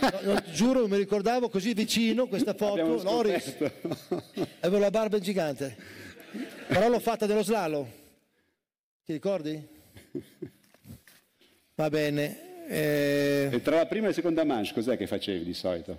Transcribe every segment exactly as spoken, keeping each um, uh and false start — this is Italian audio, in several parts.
No, no, giuro, non mi ricordavo così vicino questa foto. Loris, avevo la barba gigante, però l'ho fatta dello slalom. Ti ricordi? Va bene. Eh... E tra la prima e la seconda manche cos'è che facevi di solito?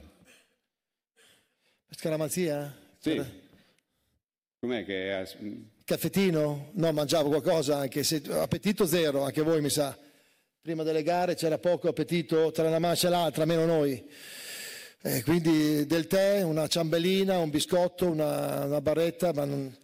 Scaramanzia? Sì. Era... Com'è che... Caffettino? No, mangiavo qualcosa, anche se appetito zero, anche voi mi sa. Prima delle gare c'era poco appetito tra una mancia e l'altra, meno noi. Eh, quindi del tè, una ciambellina, un biscotto, una, una barretta, ma non...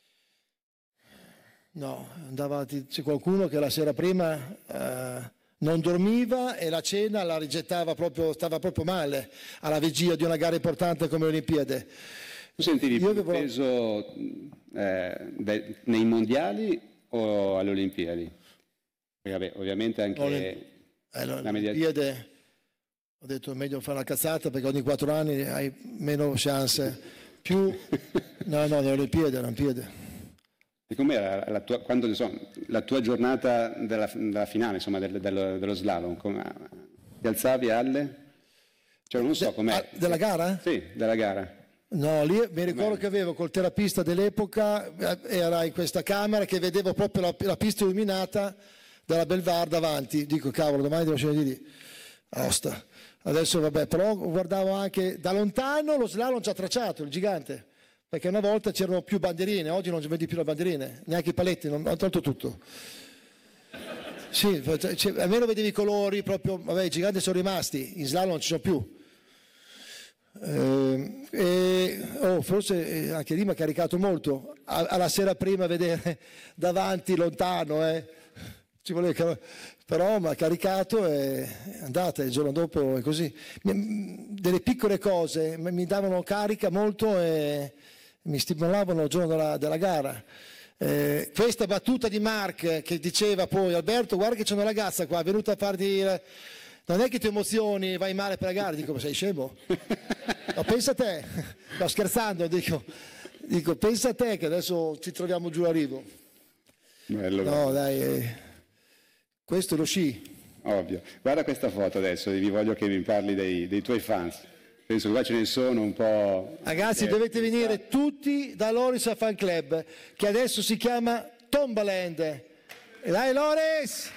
No, andava, c'è qualcuno che la sera prima eh, non dormiva e la cena la rigettava proprio, stava proprio male alla vigilia di una gara importante come l'Olimpiade. Tu sentivi più avevo... peso eh, de, nei mondiali o alle Olimpiadi? Perché vabbè, ovviamente anche Olim... eh, no, la media... Olimpiade, ho detto è meglio fare una cazzata perché ogni quattro anni hai meno chance. Più... no, no, le Olimpiadi, le Olimpiadi. E com'era la tua, quando, insomma, la tua giornata della, della finale, insomma, del, dello, dello slalom? Come, ti alzavi alle? Cioè, non so com'è. De, della gara? Sì, della gara. No, lì mi ricordo com'è? Che avevo col terapista dell'epoca, era in questa camera che vedevo proprio la, la pista illuminata dalla Belvar davanti. Dico, cavolo, domani devo scendere di lì. Aosta. Adesso vabbè, però guardavo anche da lontano lo slalom già tracciato, il gigante. Perché una volta c'erano più bandierine, oggi non ci vedi più le bandierine, neanche i paletti, non, ho tolto tutto. Sì, cioè, almeno vedevi i colori, proprio, vabbè, i giganti sono rimasti, in slalom non ci sono più. Eh, e, oh, forse anche lì mi ha caricato molto, alla sera prima vedere davanti, lontano, eh. Ci voleva, però mi ha caricato e è andata, il giorno dopo è così. Delle piccole cose mi davano carica molto e mi stimolavano il giorno della, della gara. Eh, questa battuta di Mark che diceva poi, Alberto guarda che c'è una ragazza qua, è venuta a farti, non è che ti emozioni, vai male per la gara, dico ma sei scemo? No, pensa a te, no scherzando, dico, dico pensa a te che adesso ci troviamo giù a Rivo. Bello, no bello. Dai, eh, questo è lo sci. Ovvio, guarda questa foto adesso, vi voglio che mi parli dei, dei tuoi fans. Penso che qua ce ne sono un po'. Ragazzi, dovete venire tutti da Loris Fan Club, che adesso si chiama Tombaland. E dai Loris!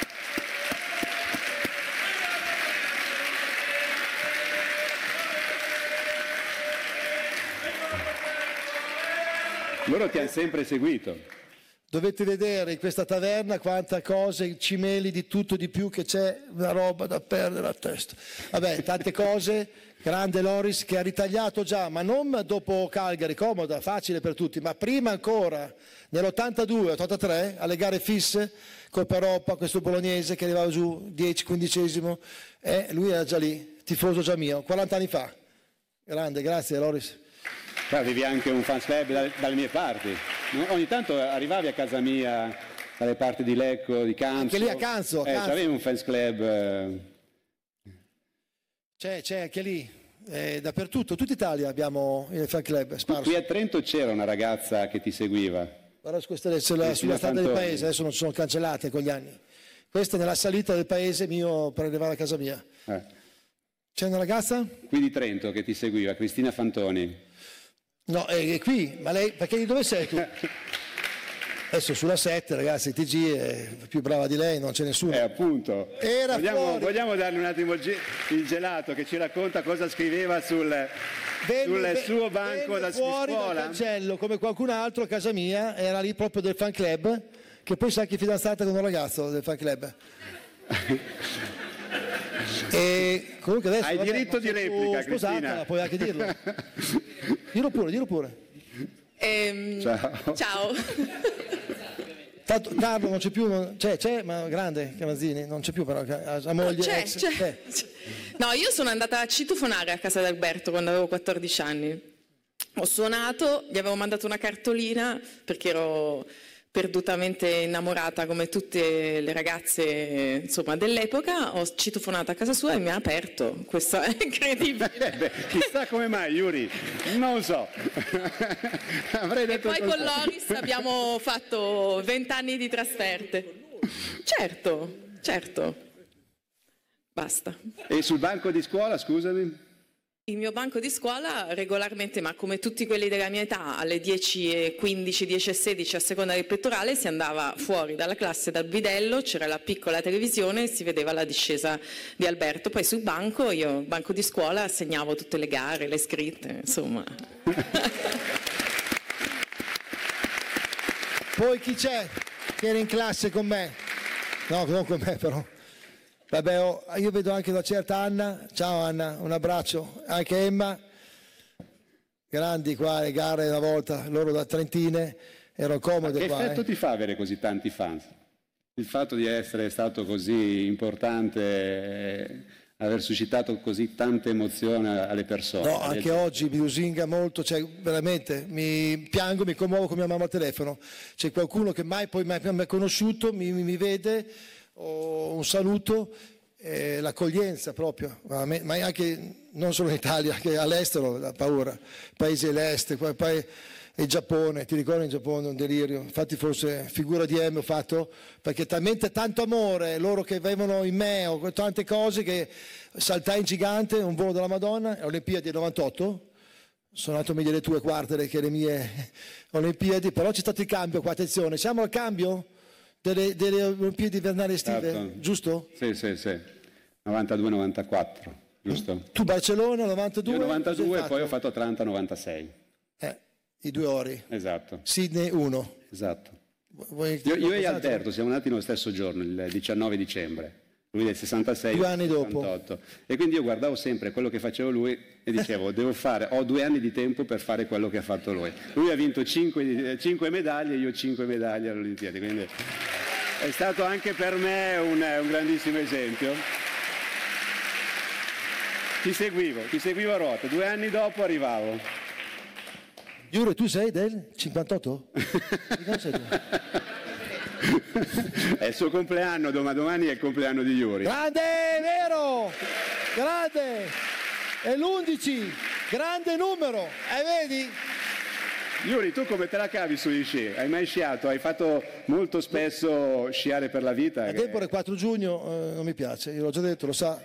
Loro ti hanno sempre seguito. Dovete vedere in questa taverna quanta cose, cimeli di tutto di più, che c'è una roba da perdere la testa. Vabbè, tante cose, grande Loris che ha ritagliato già, ma non dopo Calgary, comoda, facile per tutti, ma prima ancora, nell'ottantadue ottantatré, alle gare fisse, Coppa Europa, questo bolognese che arrivava giù dieci quindicesimo, e lui era già lì, tifoso già mio, quaranta anni fa. Grande, grazie Loris. Avevi anche un fans club dalle, dalle mie parti. Ogni tanto arrivavi a casa mia dalle parti di Lecco, di Canzo. Anche lì a Canzo. Eh, Canzo. Avevi un fans club. Eh... C'è, c'è anche lì. Eh, dappertutto, tutta Italia abbiamo il fan club sparso. Qui a Trento c'era una ragazza che ti seguiva. Guarda, questa è sulla, sulla strada del paese, adesso non sono cancellate con gli anni. Questa è nella salita del paese mio per arrivare a casa mia. Eh. C'è una ragazza? Qui di Trento che ti seguiva, Cristina Fantoni. No, è, è qui, ma lei, perché di dove sei tu? Adesso sulla sette, ragazzi, T G è più brava di lei, non c'è nessuno. Eh, appunto. Era vogliamo, fuori. vogliamo dargli un attimo il gelato che ci racconta cosa scriveva sul, venne, sul suo banco da fuori scuola? Dal cancello, come qualcun altro a casa mia, era lì proprio del fan club, che poi sa che è fidanzata con un ragazzo del fan club. E comunque adesso, hai vabbè, diritto di replica, scusata, Cristina. Puoi anche dirlo. Dillo pure, dillo pure. Ehm, ciao. Ciao. Tanto, Carlo non c'è più, non, c'è, c'è, ma grande, Camazzini, non c'è più però, la moglie. C'è, ex, c'è. c'è. No, io sono andata a citofonare a casa di Alberto quando avevo quattordici anni. Ho suonato, gli avevo mandato una cartolina perché ero perdutamente innamorata come tutte le ragazze insomma dell'epoca, ho citofonato a casa sua e mi ha aperto. Questo è incredibile. Beh, chissà come mai, Yuri, non so. Avrei detto e poi con Loris abbiamo fatto vent'anni di trasferte. Certo, certo. basta. E sul banco di scuola, scusami? Il mio banco di scuola regolarmente, ma come tutti quelli della mia età, alle dieci e quindici, dieci e sedici a seconda del pettorale, si andava fuori dalla classe, dal bidello, c'era la piccola televisione e si vedeva la discesa di Alberto. Poi sul banco, io, banco di scuola, segnavo tutte le gare, le scritte, insomma. Poi chi c'è che era in classe con me? No, non con me però. Vabbè, oh, io vedo anche una certa Anna, ciao Anna, un abbraccio, anche Emma, grandi qua le gare una volta, loro da Trentine, erano comode che qua. Che effetto eh. ti fa avere così tanti fans? Il fatto di essere stato così importante, eh, aver suscitato così tanta emozione alle persone? No, anche oggi mi lusinga molto, cioè veramente mi piango, mi commuovo con mia mamma al telefono, c'è qualcuno che mai poi mi ha conosciuto, mi, mi vede, oh, un saluto, eh, l'accoglienza proprio, ma anche non solo in Italia, che all'estero la paura, paesi dell'est, poi il Giappone, ti ricordi in Giappone un delirio, infatti forse figura di M ho fatto, perché talmente tanto amore, loro che avevano in me, o tante cose che saltai in gigante, un volo della Madonna, Olimpiadi del novantotto, sono andato meglio le tue quartere che le mie Olimpiadi, però c'è stato il cambio qua, attenzione, siamo al cambio? Delle, delle Olimpiadi invernali estive, certo. Giusto? Sì, sì, sì, novantadue novantaquattro, giusto? Tu Barcellona, novantadue? Io novantadue e poi ho fatto Atlanta novantasei. Eh, i due ori. Esatto. Sydney uno. Esatto. Vuoi, io, io e Alberto siamo nati nello stesso giorno, il diciannove dicembre. Lui del sessantasei, due anni dopo. sessantotto. E quindi io guardavo sempre quello che faceva lui e dicevo, devo fare, ho due anni di tempo per fare quello che ha fatto lui. Lui ha vinto cinque, cinque medaglie e io cinque medaglie alle Olimpiadi, quindi è stato anche per me un, un grandissimo esempio. Ti seguivo, ti seguivo a ruota, due anni dopo arrivavo. Giuro, tu sei del cinquantotto? Di cosa sei tu? È il suo compleanno, domani è il compleanno di Yuri. Grande, vero? Grande! È l'undici, grande numero, e vedi? Yuri, tu come te la cavi sugli sci? Hai mai sciato? Hai fatto molto spesso sciare per la vita? A che... tempo del quattro giugno eh, non mi piace, io l'ho già detto, lo sa.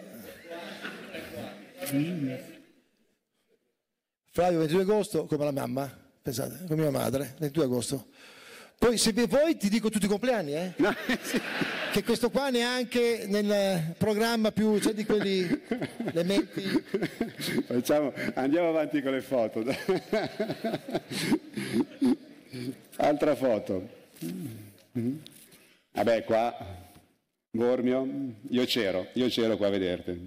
Flavio ventidue agosto, come la mamma, pensate, come mia madre, ventidue agosto. Poi se vuoi ti dico tutti i compleanni, eh? No, sì. Che questo qua neanche nel programma più, cioè di quelli, le metti... Facciamo, andiamo avanti con le foto. Altra foto. Vabbè, qua, Bormio, io c'ero, io c'ero qua a vederti.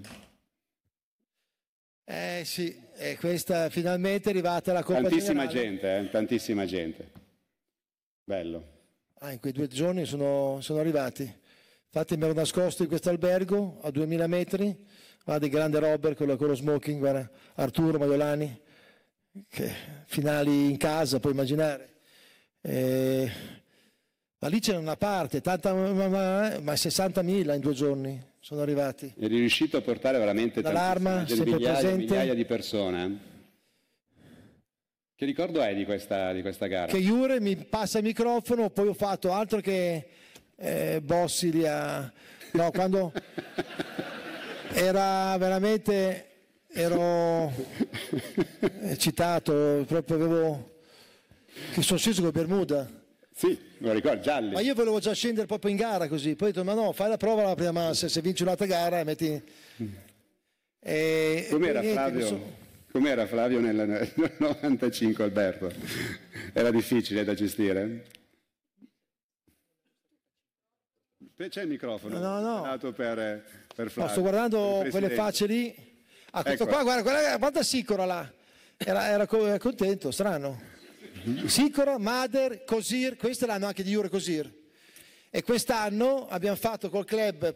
Eh sì, e questa finalmente è arrivata la Coppa Tantissima Generale. gente, eh? Tantissima gente. Bello. Ah, in quei due giorni sono, sono arrivati. Infatti mi ero nascosto in questo albergo a duemila metri, guarda il grande Robert, quello con lo smoking, guarda, Arturo Maiolani, che finali in casa, puoi immaginare. E... ma lì c'era una parte, tanta, ma, ma, ma sessantamila in due giorni sono arrivati. Eri riuscito a portare veramente L'allarma, tantissima gente, migliaia, migliaia di persone. Che ricordo hai di questa, di questa gara? Che Jure mi passa il microfono, poi ho fatto altro che eh, Bossi lì a... No, quando era veramente, ero eccitato, proprio avevo... che sono sceso con Bermuda. Sì, me lo ricordo, gialli. Ma io volevo già scendere proprio in gara così, poi ho detto ma no, fai la prova la prima, se, se vinci un'altra gara metti... E, Com'era e niente, Flavio? so... Com'era Flavio nel, nel novantacinque, Alberto? Era difficile da gestire? C'è il microfono? No, no. Dato per, per Flavio. No, sto guardando quelle facce lì. Ah, questo Ecco. qua, guarda, guarda, guarda Sicora là. Era, era co- era contento, strano. Sicora, Mader, Cosir, queste l'hanno anche di Jure Cosir. E quest'anno abbiamo fatto col club